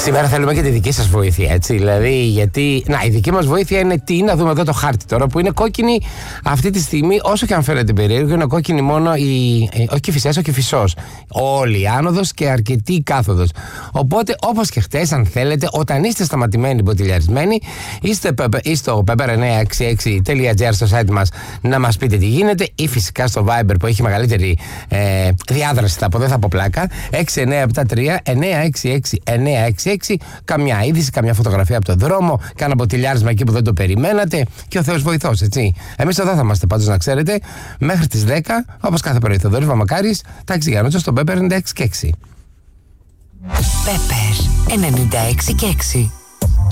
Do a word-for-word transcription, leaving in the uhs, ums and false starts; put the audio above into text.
Σήμερα θέλουμε και τη δική σας βοήθεια, έτσι. Δηλαδή, γιατί. Να, η δική μας βοήθεια είναι τι, να δούμε εδώ το χάρτη τώρα που είναι κόκκινη αυτή τη στιγμή, όσο και αν φαίνεται περίεργο, είναι κόκκινη μόνο η. Ε, όχι Κηφισιάς, ο Κηφισός. Όλη η άνοδος και αρκετή η κάθοδος. Οπότε, όπως και χτες, αν θέλετε, όταν είστε σταματημένοι, μποτιλιαρισμένοι, είστε στο πέπερ εννιακόσια εξήντα έξι τελεία τζι άρ στο site μας να μας πείτε τι γίνεται, ή φυσικά στο Viber που έχει μεγαλύτερη ε, διάδραση, θα πω, δεν θα πω πλάκα, έξι εννιά επτά τρία εννιά έξι έξι εννιά έξι έξι. Καμιά είδηση, καμιά φωτογραφία από τον δρόμο, κάνα μποτιλιάρισμα εκεί που δεν το περιμένατε και ο Θεός βοηθός, έτσι. Εμείς εδώ θα είμαστε πάντως, να ξέρετε, μέχρι τις δέκα, όπως κάθε πρωί. Θοδωρής Βαμακάρης, Τάξη Γιάννουτσο, στο Πέπερ ενενήντα έξι και έξι. Πέπερ ενενήντα έξι και έξι.